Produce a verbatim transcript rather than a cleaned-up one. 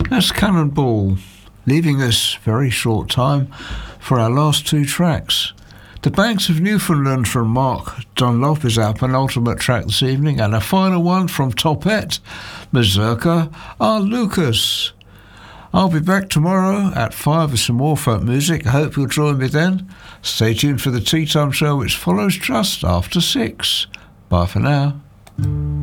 That's Cannonball, leaving us very short time for our last two tracks. The Banks of Newfoundland from Mark Dunlop is our penultimate track this evening, and a final one from Topette, Mazurka, are Lucas. I'll be back tomorrow at five with some more folk music. I hope you'll join me then. Stay tuned for the Tea Time Show, which follows just after six. Bye for now.